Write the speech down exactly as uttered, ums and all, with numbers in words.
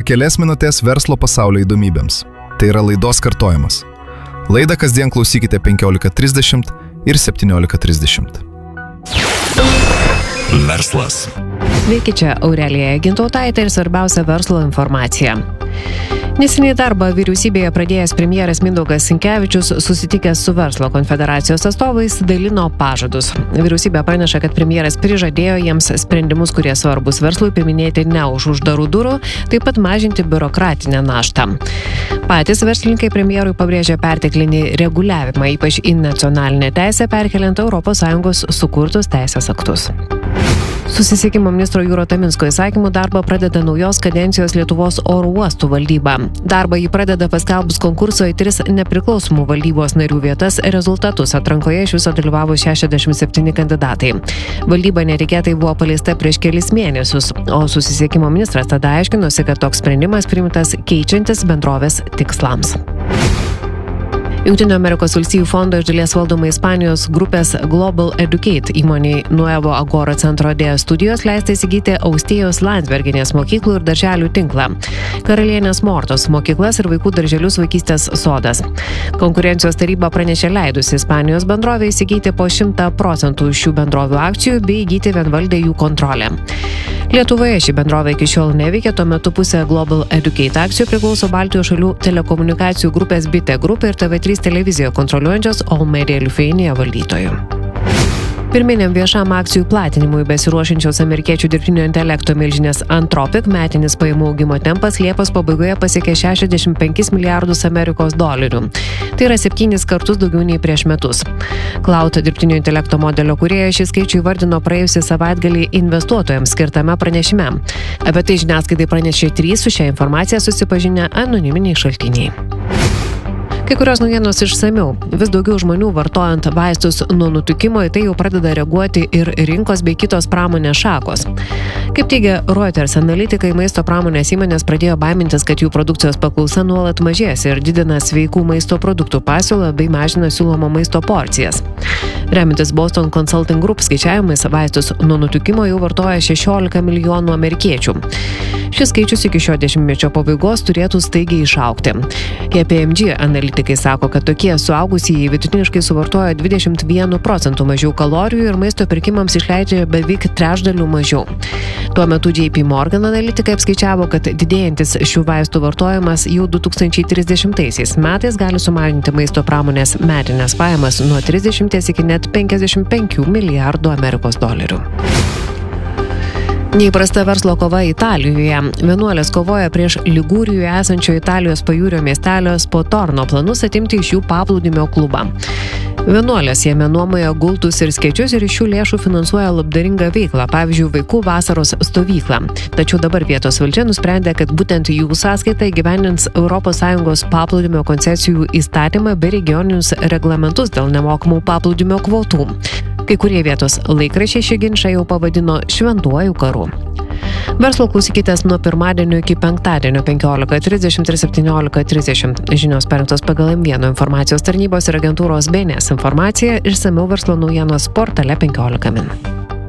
kelias minutės verslo pasaulio įdomybėms. Tai yra laidos kartojimas. Laidą kasdien klausykite penkiolika trisdešimt ir septyniolika trisdešimt. Verslas. Sveiki, čia Aurelija Gintautaitė ir svarbiausia verslo informacija. Neseniai darbą vyriausybėje pradėjęs premjeras Mindaugas Sinkevičius, susitikęs su verslo konfederacijos atstovais, dalino pažadus. Vyriausybė praneša, kad premjeras prižadėjo jiems sprendimus, kurie svarbus verslui, priiminėti ne už uždarų durų, taip pat mažinti biurokratinę naštą. Patys verslininkai premjerui pabrėžė perteklinį reguliavimą, ypač į nacionalinę teisę perkeliant Europos Sąjungos sukurtus teisės aktus. Susisiekimo ministro Jūro Taminsko įsakymu darbą pradeda naujos kadencijos Lietuvos oro uostų valdyba. Darbą jį pradeda paskelbus konkurso į tris nepriklausomų valdybos narių vietas rezultatus. Atrankoje iš viso dalyvavo šešiasdešimt septyni kandidatai. Valdyba netikėtai buvo paleista prieš kelis mėnesius, o susisiekimo ministras tada aiškinosi, kad toks sprendimas priimtas keičiantis bendrovės tikslams. Jungtinių Amerikos valstijų fondo iš dalies valdoma Ispanijos grupės Global Educate įmonei Nuevo Agora centro dėjo studijos leista įsigyti Austėjos Landsbergienės mokyklų ir darželių tinklą, Karalienės Mortos mokyklas ir vaikų darželius Vaikystės sodas. Konkurencijos taryba pranešė leidusi Ispanijos bendrovę įsigyti po šimtą procentų šių bendrovių akcijų bei įgyti vienvaldę jų kontrolę. Lietuvoje ši bendrovė iki šiol neveikia, tuo metu pusė Global Educate akcijų priklauso Baltijos šalių telekomunikacijų grupės Bitė grupė ir T V trys televiziją kontroliuojančios All Media Lithuania valdytojų. Pirminiam viešam akcijų platinimui besiruošiančios amerikiečių dirbtinio intelekto milžinės Anthropic metinis pajamų augimo tempas Liepos pabaigoje pasiekė šešiasdešimt penkis milijardus Amerikos dolerių. Tai yra septynis kartus daugiau nei prieš metus. Cloud dirbtinio intelekto modelio kūrėja šį skaičių įvardino praėjusį savaitgalį investuotojams skirtame pranešime. Apie tai žiniasklaidai pranešė trys su šia informacija susipažinę anoniminiai šaltiniai. Kai kurios naujienos išsamiau. Vis daugiau žmonių vartojant vaistus nuo nutukimo į tai jau pradeda reaguoti ir rinkos bei kitos pramonės šakos. Kaip teigia Reuters analitikai, maisto pramonės įmonės pradėjo baimintis, kad jų produkcijos paklausa nuolat mažės ir didina sveikų maisto produktų pasiūlą bei mažina siūlomo maisto porcijas. Remintis Boston Consulting Group skaičiavimais, vaistus nuo nutukimo jau vartoja šešiolika milijonų amerikiečių. Šis skaičius iki šio dešimtmečio pabaigos turėtų staigiai išaugti. K P M G analitikai sako, kad tokie suaugusieji vidutiniškai suvartoja dvidešimt vienu procentu mažiau kalorijų ir maisto pirkimams išleidžia beveik trečdaliu mažiau. Tuo metu J P Morgan analitikai apskaičiavo, kad didėjantis šių vaistų vartojimas jau du tūkstančiai trisdešimtaisiais metais gali sumažinti maisto pramonės metinės pajamas nuo trisdešimties iki net penkiasdešimt penkių milijardų Amerikos dolerių. Neįprasta verslo kova Italijoje. Vienuolės kovoja prieš Ligūrijoje esančio Italijos pajūrio miestelio Spotorno planus atimti iš jų paplūdimio klubą. Vienuolės jame nuomoja gultus ir skėčius ir iš šių lėšų finansuoja labdaringą veiklą, pavyzdžiui, vaikų vasaros stovyklą. Tačiau dabar vietos valdžia nusprendė, kad būtent jų sąskaita įgyvendins Europos Sąjungos paplūdimio koncesijų įstatymą bei regioninius reglamentus dėl nemokamų paplūdimio kvotų. Kai kurie vietos laikraščiai šį ginčą jau pavadino šventuoju karu. Verslo klausykitės nuo pirmadienio iki penktadienio penkiolika trisdešimt ir septyniolika trisdešimt. Žinios parengtos pagal M vienas informacijos tarnybos ir agentūros B N S informaciją, išsamiau verslo naujienos portale penkiolika min.